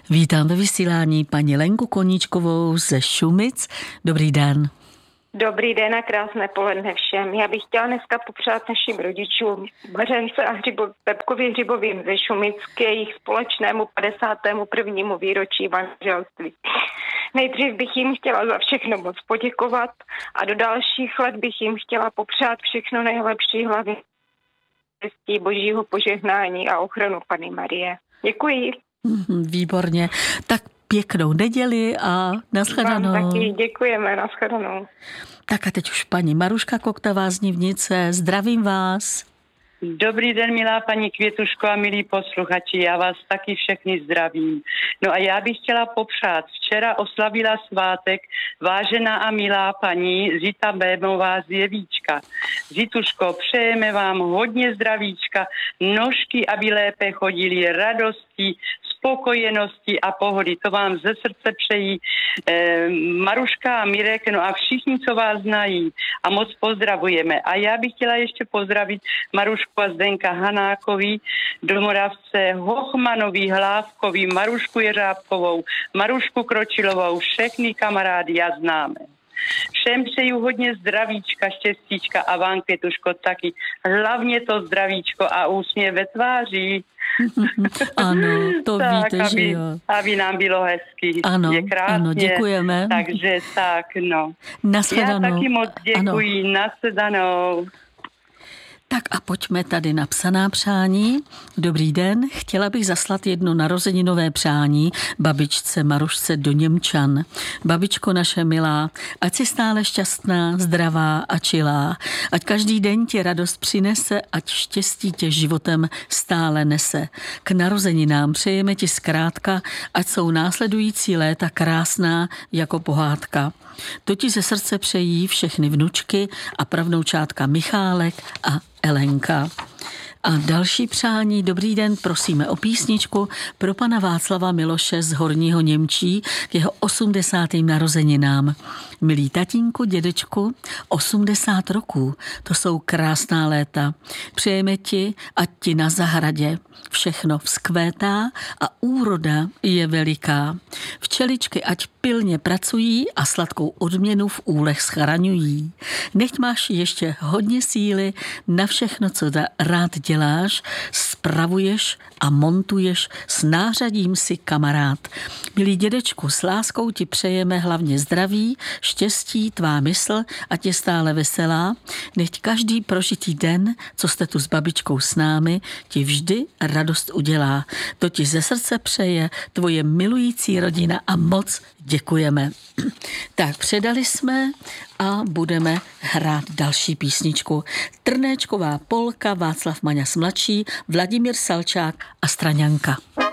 Vítám ve vysílání paní Lenku Koníčkovou ze Šumic. Dobrý den. Dobrý den a krásné poledne všem. Já bych chtěla dneska popřát našim rodičům Mařence a Pepkovi Hřibovým ze Šumic k jejich společnému 51. výročí manželství. Nejdřív bych jim chtěla za všechno moc poděkovat a do dalších let bych jim chtěla popřát všechno nejlepší, hlavně štěstí, božího požehnání a ochranu Panny Marie. Děkuji. Výborně. Tak pěknou neděli a nashledanou. Vám taky děkujeme, nashledanou. Tak a teď už paní Maruška Koktavá z Nivnice. Zdravím vás. Dobrý den, milá paní Květuško a milí posluchači, já vás taky všechny zdravím. No a já bych chtěla popřát, včera oslavila svátek vážená a milá paní Zita Bémová z Jevíčka. Zituško, přejeme vám hodně zdravíčka, nožky, aby lépe chodili, radosti, spokojenosti a pohody. To vám ze srdce přejí Maruška a Mirek, no a všichni, co vás znají. A moc pozdravujeme. A já bych chtěla ještě pozdravit Marušku a Zdenka Hanákovi, Domoravce Hochmanovi, Hlávkovi, Marušku Jeřábkovou, Marušku Kročilovou, všechny kamarády a známe. Všem přeju hodně zdravíčka, štěstíčka a vám, Květuško, taky. Hlavně to zdravíčko a úsměv ve tváři. Ano, to tak, víte, že jo. Aby nám bylo hezky. Ano, je krásně, ano, děkujeme. Takže tak, no. Nashledanou. Já taky moc děkuji, nashledanou. Tak a pojďme tady na psaná přání. Dobrý den, chtěla bych zaslat jedno narozeninové přání babičce Marušce do Němčan. Babičko naše milá, ať si stále šťastná, zdravá a čilá. Ať každý den ti radost přinese, ať štěstí tě životem stále nese. K narozeninám přejeme ti zkrátka, ať jsou následující léta krásná jako pohádka. To ti ze srdce přejí všechny vnučky a pravnoučátka Michálek a Elenka. A další přání, dobrý den, prosíme o písničku pro pana Václava Miloše z Horního Němčí k jeho 80. narozeninám. Milý tatínku, dědečku, 80 roků, to jsou krásná léta. Přejeme ti, ať ti na zahradě všechno vzkvétá a úroda je veliká. Včeličky ať pilně pracují a sladkou odměnu v úlech schraňují. Nechť máš ještě hodně síly na všechno, co rád děláš, spravuješ a montuješ s nářadím si kamarád. Milý dědečku, s láskou ti přejeme hlavně zdraví, štěstí, tvá mysl, ať je stále veselá. Nechť každý prožitý den, co jste tu s babičkou s námi, ti vždy radost udělá. To ti ze srdce přeje tvoje milující rodina a moc děkujeme. Tak předali jsme a budeme hrát další písničku. Trnéčková polka, Václav Maňas mladší, Vladimír Salčák a Straňanka.